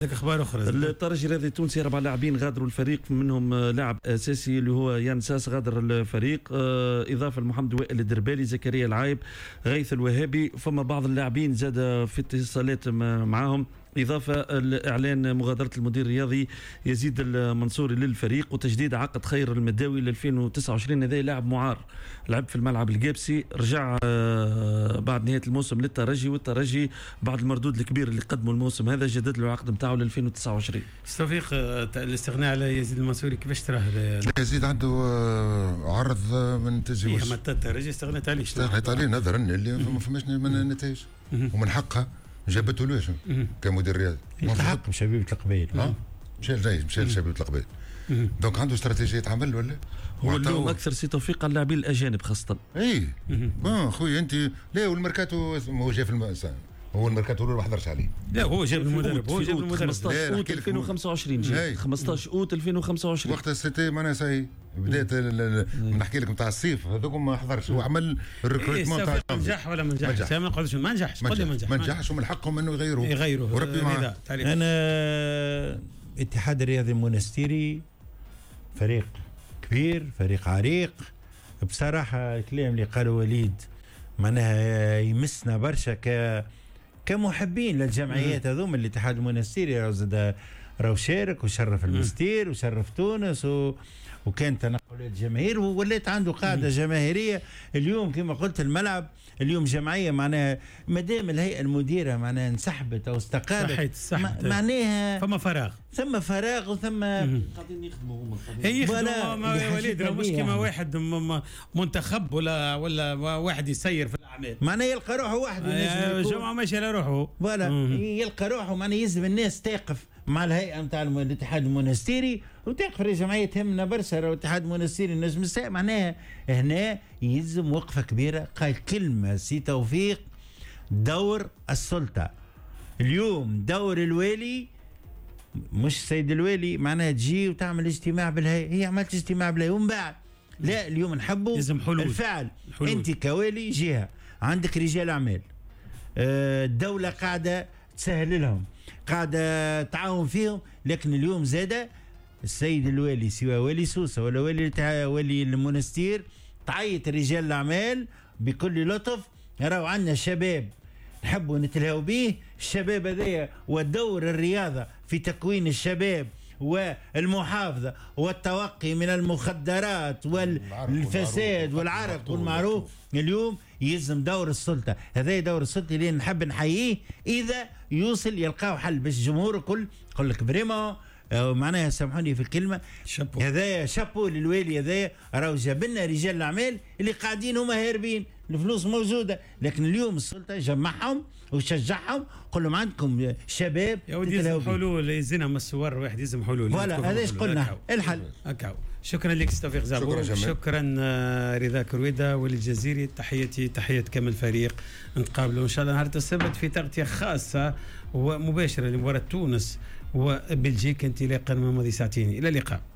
اخبار اخرى. الترجي الرياضي التونسي 4 لاعبين غادروا الفريق، منهم لاعب اساسي اللي هو يان ساس غادر الفريق، اضافه لمحمد وائل الدربالي، زكريا العايب، غيث الوهابي. فما بعض اللاعبين زاد في اتصالات معاهم، إضافة لإعلان مغادرة المدير الرياضي يزيد المنصوري للفريق وتجديد عقد خير المداوي ل 2029. هذا لاعب معار، لعب في الملعب القابسي، رجع بعد نهاية الموسم للترجي، والترجي بعد المردود الكبير اللي قدمه الموسم هذا جدد له العقد نتاعو ل 2029. توفيق، الاستغناء على يزيد المنصوري كيفاش تراه؟ يزيد عنده عرض من تجي اما الترجي استغنت عليه، استغنت عليه نظرا اللي ما فماش من النتائج ومن حقها جابته له كمدير رياضي. يستحق شبيبة القبيل، مشى لشبيبة القبيل. دونك عنده استراتيجية عمل ولا؟ هو اليوم اكثر سي توفيق على اللاعبين الاجانب خاصة. اي خويا انت لا، والميركاتو هو جا في هو الميركاتو ما حضرش عليه. لا هو جاب المدرب، 15 اوت 2025 جاي 15 اوت 2025 وقت السيتي معناها ساي بدايه نحكي لك نتاع الصيف هذوك ما حضرش، هو عمل الريكروتمون تاع نجح ولا ما نجحش؟ ما نقولش ما نجحش، قول لي ما نجحش ومن حقهم انه يغيروا وربي معاه. انا اتحاد الرياضي المونستيري فريق كبير، فريق عريق بصراحه. الكلام اللي قاله وليد معناها يمسنا برشا كمحبين للجمعيات هذوما. الاتحاد المونستيري راهو شارك وشرف المستير وشرف تونس وكان تنقلات الجماهير وولات عنده قاعده جماهيريه. اليوم كما قلت الملعب اليوم جمعيه، معناها ما دام الهيئه المديره معناها انسحبت او استقالت معناها ثم فراغ وثم قاعدين يخدموا هما يخدموا وليد. مش كما واحد منتخب ولا واحد يسير في الاعمال، معناها يلقى روحه وحده جمعه ماشي على روحه ولا يلقى روحه. معناها يلزم الناس تقف مع الهيئه نتاع الاتحاد المونستيري وتقف الجمعيه تهمنا برشا. الاتحاد المونستيري النجم الساعه معناها هنا يلزم وقفه كبيره. قال كلمه سي توفيق، دور السلطه اليوم دور الوالي، مش سيد الوالي معناها تجي وتعمل اجتماع بالهيئه. هي عملت اجتماع بالهيئه ومن بعد لا، اليوم نحبوا الفعل. انت كوالي جهه عندك رجال اعمال، الدوله قاعده تسهل لهم، قاعده تعاون فيهم، لكن اليوم زاد السيد الوالي سواء والي سوسه ولا والي المونستير تعيط رجال الاعمال بكل لطف. راهو عندنا شباب نحبوا نتلهوا به، الشباب هذايا والدور الرياضه في تكوين الشباب والمحافظه والتوقي من المخدرات والفساد والعرق والمعروف. اليوم يلزم دور السلطه، هذا دور السلطه اللي نحب نحييه اذا يوصل يلقاو حل باش الجمهور الكل يقول لك بريمو معناها سامحوني في الكلمه هذايا شابو للوالي. هذايا راهو جاب لنا رجال الاعمال اللي قاعدين هما هاربين، الفلوس موجوده، لكن اليوم السلطه جمعهم وشجعهم، قول لهم عندكم شباب يا ودي يلزم حلول، يزنهم الصور واحد يلزم حلول. فوالا هذا ايش قلنا الحل. شكرا لك توفيق زعبور، شكرا رضا كرويده وللجزيري. تحياتي تحيه كامل الفريق. نتقابلوا ان شاء الله نهار السبت في تغطيه خاصه ومباشره لمباراه تونس وبلجيكا انطلاقا من ماضي ساعتين. الى اللقاء.